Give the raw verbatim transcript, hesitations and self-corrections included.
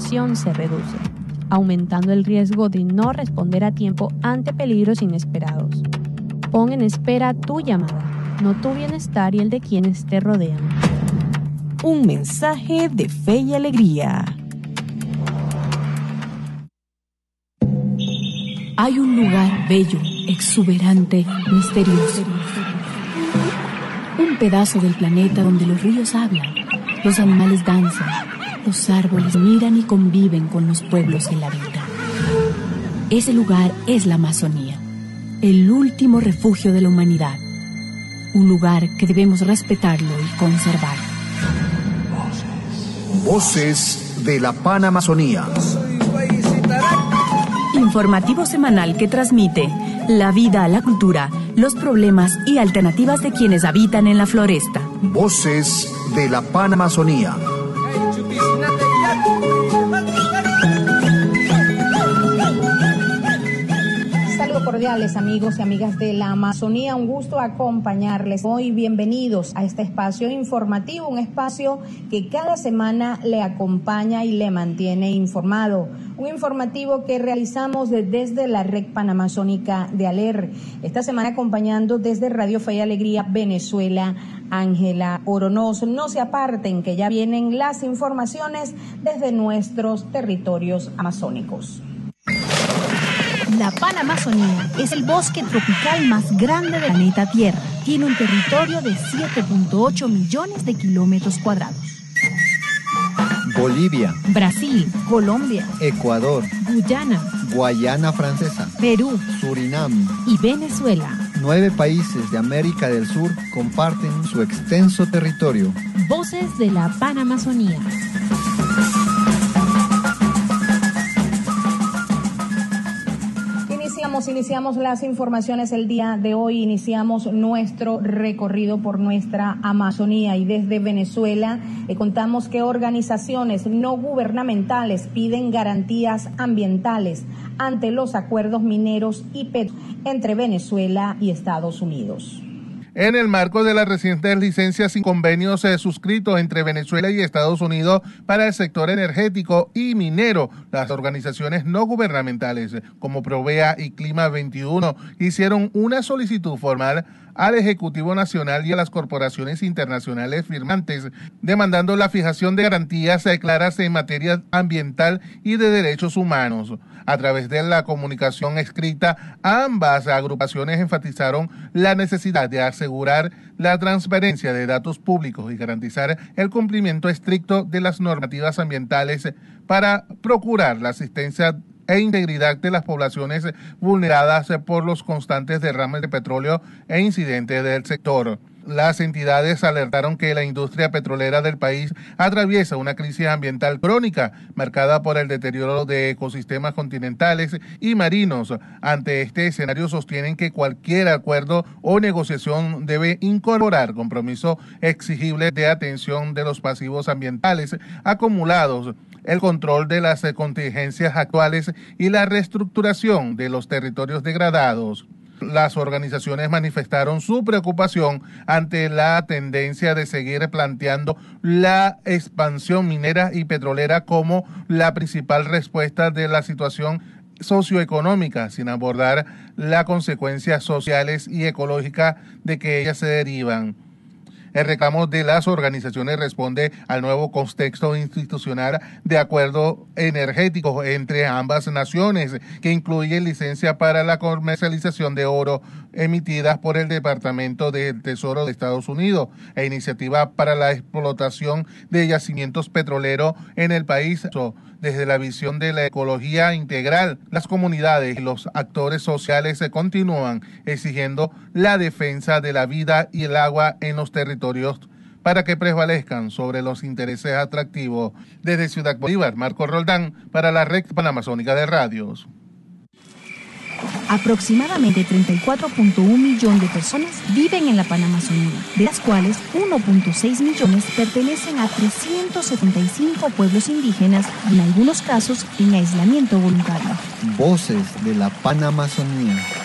protección se reduce, aumentando el riesgo de no responder a tiempo ante peligros inesperados. Pon en espera tu llamada, no tu bienestar y el de quienes te rodean. Un mensaje de fe y alegría. Hay un lugar bello, exuberante, misterioso. Un pedazo del planeta donde los ríos hablan, los animales danzan, los árboles miran y conviven con los pueblos en la vida. Ese lugar es la Amazonía, el último refugio de la humanidad. Un lugar que debemos respetarlo y conservar. Voces de la Panamazonía. Informativo semanal que transmite la vida, la cultura, los problemas y alternativas de quienes habitan en la floresta. Voces de la Panamazonía. Saludos cordiales, amigos y amigas de la Amazonía, un gusto acompañarles hoy. Bienvenidos a este espacio informativo, un espacio que cada semana le acompaña y le mantiene informado. Un informativo que realizamos desde la Red Panamazónica de ALER. Esta semana acompañando desde Radio Fe y Alegría Venezuela, Ángela Oronoz. No se aparten, que ya vienen las informaciones desde nuestros territorios amazónicos. La Panamazonía es el bosque tropical más grande del planeta Tierra. Tiene un territorio de siete punto ocho millones de kilómetros cuadrados. Bolivia, Brasil, Colombia, Ecuador, Guyana, Guayana Francesa, Perú, Surinam y Venezuela. Nueve países de América del Sur comparten su extenso territorio. Voces de la Panamazonía. Iniciamos, iniciamos las informaciones el día de hoy, iniciamos nuestro recorrido por nuestra Amazonía y desde Venezuela eh, contamos que organizaciones no gubernamentales piden garantías ambientales ante los acuerdos mineros y petroleros entre Venezuela y Estados Unidos. En el marco de las recientes licencias y convenios eh, suscritos entre Venezuela y Estados Unidos para el sector energético y minero, las organizaciones no gubernamentales como Provea y Clima veintiuno hicieron una solicitud formal al Ejecutivo Nacional y a las corporaciones internacionales firmantes, demandando la fijación de garantías claras en materia ambiental y de derechos humanos. A través de la comunicación escrita, ambas agrupaciones enfatizaron la necesidad de asegurar la transparencia de datos públicos y garantizar el cumplimiento estricto de las normativas ambientales para procurar la asistencia e integridad de las poblaciones vulneradas por los constantes derrames de petróleo e incidentes del sector. Las entidades alertaron que la industria petrolera del país atraviesa una crisis ambiental crónica, marcada por el deterioro de ecosistemas continentales y marinos. Ante este escenario sostienen que cualquier acuerdo o negociación debe incorporar compromisos exigibles de atención de los pasivos ambientales acumulados, el control de las contingencias actuales y la reestructuración de los territorios degradados. Las organizaciones manifestaron su preocupación ante la tendencia de seguir planteando la expansión minera y petrolera como la principal respuesta de la situación socioeconómica, sin abordar las consecuencias sociales y ecológicas de que ellas se derivan. El reclamo de las organizaciones responde al nuevo contexto institucional de acuerdos energéticos entre ambas naciones, que incluye licencia para la comercialización de oro emitidas por el Departamento del Tesoro de Estados Unidos e iniciativa para la explotación de yacimientos petroleros en el país. Desde la visión de la ecología integral, las comunidades y los actores sociales se continúan exigiendo la defensa de la vida y el agua en los territorios para que prevalezcan sobre los intereses atractivos. Desde Ciudad Bolívar, Marco Roldán, para la Red Panamazónica de Radios. Aproximadamente treinta y cuatro punto uno millones de personas viven en la Panamazonía, de las cuales uno punto seis millones pertenecen a trescientos setenta y cinco pueblos indígenas y en algunos casos en aislamiento voluntario. Voces de la Panamazonía.